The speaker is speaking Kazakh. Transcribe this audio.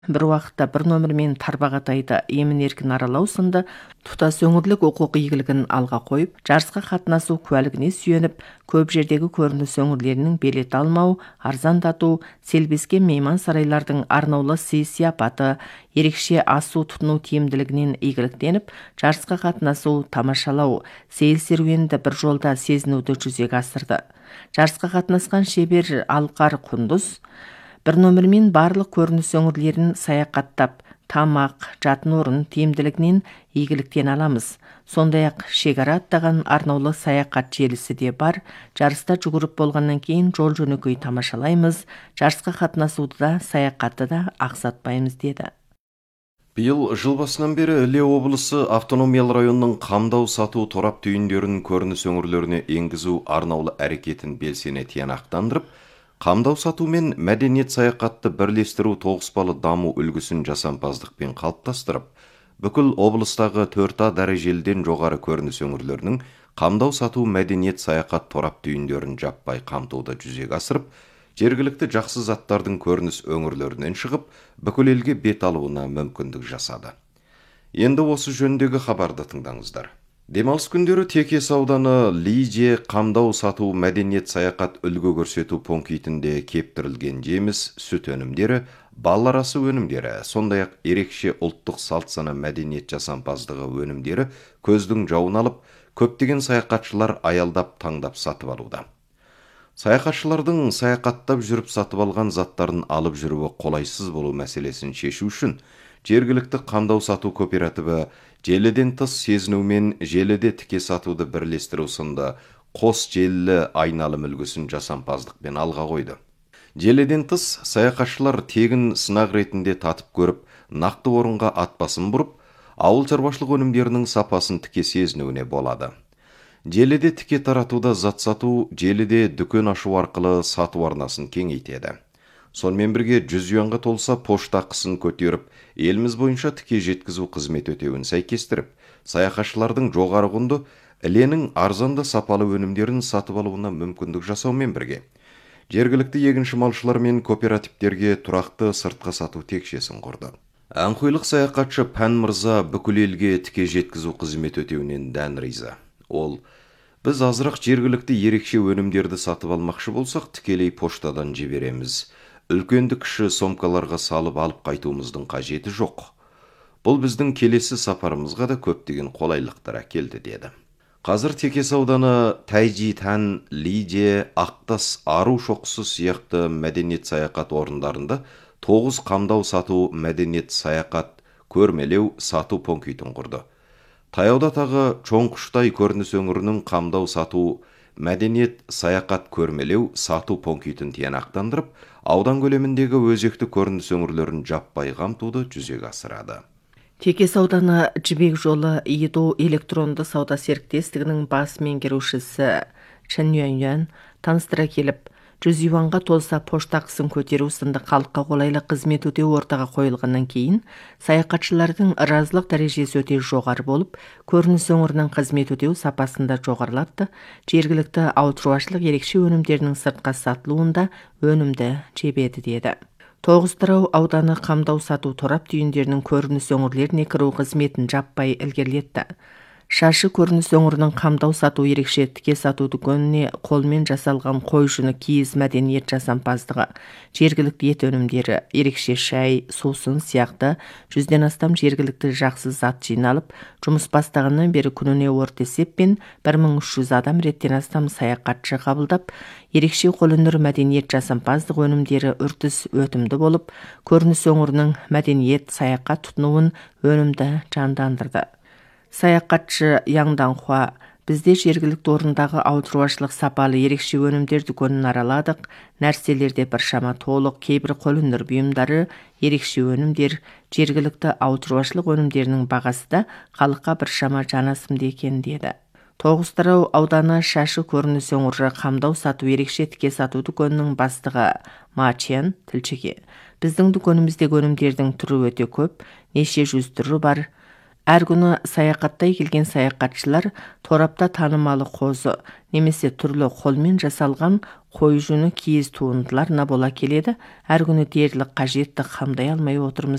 бір уақытта бір нөмірмен тарбағатайды емін-еркін аралау сынды тұтас өңірлік оқу игілігін алға қойып, жарысқа қатынасу куәлігіне сүйеніп, көп жердегі көрініс өңірлерінің билет алмау, арзандату, селбескен мейман сарайлардың арнаулы сый-сияпаты, ерекше асу тұтыну тиімділігінен игіліктеніп, жарысқа қатынасу, тамашалау, сейіл серуенді бір жолда сезінуді жүзеге асырды. Жарысқа қатынасқан шебер Алқар Құндыз бір нөмірмен барлық көрініс өңірлерін саяхаттап, тамақ, жатын орын тиімділігінен игіліктен аламыз. Сондай-ақ шекара аттаған арнаулы саяхат желісі де бар. Жарыста жүгіріп болғаннан кейін жол жөнекей тамашалаймыз. Жарысқа қатынасуды да, саяхатты да ақсатпаймыз деді. Биыл жыл басынан бері Іле облысы автономиялы районның қамдау сату торап түйіндерін көрініс өңірлеріне енгізу арнаулы әрекетін белсене тиянақтандырып, қамдау сату мен мәдениет саяхатты бірлестіру тоғыспалы даму үлгісін жасампаздықпен қалыптастырып, бүкіл облыстағы 4А дәрежеліден жоғары көрініс өңірлерінің қамдау сату мәдениет саяхат торап түйіндерін жаппай қамтуды жүзеге асырып, жергілікті жақсы заттардың көрініс өңірлерінен шығып, бүкіл елге бет алуына мүмкіндік жасады. Енді осы жөндегі хабарды тыңдаңыздар. Демалыс күндері Текес ауданы Лиже қамдау сату мәдениет саяхат үлгі көрсету пунктінде кептірілген жеміс, сүт өнімдері, балалар асы өнімдері, сондай-ақ ерекше ұлттық салт-сана мәдениет жасампаздығы өнімдері көздің жауын алып, көптеген саяхатшылар аялдап таңдап сатып алуда. Саяхатшылардың саяхаттап жүріп сатып алған заттарын алып жүруі қолайсыз болу мәселесін шешу үшін жергілікті қамдау сату кооперативі желіден тыс сезіну мен желіде тіке сатуды бірлестіру сынды қос желілі айналым үлгісін жасампаздықпен алға қойды. Желіден тыс саяхатшылар тегін сынақ ретінде татып көріп, нақты орынға ат басын бұрып, ауыл шаруашылық өнімдерінің сапасын тіке сезінуіне болады. Желіде тіке таратуда зат сату, желіде дүкен ашу арқылы сату арнасын кеңейтеді. Сонымен бірге 100 юанға толса пошта ақысын көтеріп, еліміз бойынша тіке жеткізу қызмет өтеуін сәйкестіріп, саяхатшылардың жоғары құнды Іленің арзанды сапалы өнімдерін сатып алуына мүмкіндік жасаумен бірге, жергілікті егінші малшылар мен кооперативтерге тұрақты сыртқы сату текшесін құрды. Аңқойлық саяхатшы Пән Мырза бүкіл елге тіке жеткізу қызмет өтеуінен дән риза. Ол: біз азырақ жергілікті ерекше өнімдерді сатып алмақшы болсақ, тікелей поштадан жібереміз. Үлкенді кіші сомкаларға салып алып қайтуымыздың қажеті жоқ. Бұл біздің келесі сапарымызға да көптеген қолайлықтар әкелді деді. Қазір Текес ауданы Тайжи Тән, Лиже, Ақтас, Ару шоқысы сияқты мәдениет саяхат орындарында 9 қамдау сату мәдениет саяхат көрмелеу сату пунктін құрды. Таяуда тағы Чоңқұштай көрініс өңірінің қамдау сату мәдениет саяхат көрмелеу сату пунктін тиянақтандырып, аудан көлеміндегі өзекті көрініс өңірлерін жаппай қамтуды жүзеге асырады. Текес ауданы Жібек жолы ИДО электронды сауда серіктестігінің бас меңгерушісі Чен Юань таныстыра келіп, 100 юанға толса пошта ақысын көтеру сынды халыққа қолайлы қызмет өтеу ортаға қойылғаннан кейін, саяхатшылардың разылық дәрежесі өте жоғары болып, көрініс өңірінің қызмет өтеу сапасында жоғарылапты, жергілікті ауыл шаруашылық ерекше өнімдерінің сыртқа сатылуында өнімді жебеді деді. Тоғызтырау ауданы қамдау сату торап түйіндерінің көрініс өңірлеріне кіру қызметін жаппай ілгерілетті. Шашы көрініс өңірінің қамдау сату ерекше тіке сату дүкеніне қолмен жасалған қой жүні, киіз мәдениет жасампаздығы, жергілікті ет өнімдері, ерекше шай, сусын сияқты 100-ден астам жергілікті жақсы зат жиналып, жұмыс бастағаннан бері күніне орта есеппен 1300 адам реттен астам саяхатшы қабылдап, ерекше қолөнер мәдениет жасампаздық өнімдері үрдіс өтімді болып, көрініс өңірінің мәдениет саяхат тұтынуын өнімді жандандырды. Саяхатшы Яң Данхуа: бізде жергілікті орындағы ауыл шаруашылық сапалы ерекше өнімдер дүкенін араладық. Нәрселерде біршама толық, кейбір қолөнер бұйымдары, ерекше өнімдер, жергілікті ауыл шаруашылық өнімдерінің бағасы да халыққа біршама жанасымды екен деді. Тоғызтырау ауданы Шашы көрініс өңірі қамдау сату ерекше тіке сату дүкенінің бастығы Ма Чен тілшіге: біздің дүкеніміздегі өнімдердің түрі өте көп, неше жүз түрі бар. Әр күні саяхаттай келген саяхатшылар торапта танымалы қозы, немесе түрлі қолмен жасалған қой жүні киіз туындыларына бола келеді. Әр күні дерлік қажетті қамдай алмай отырмыз.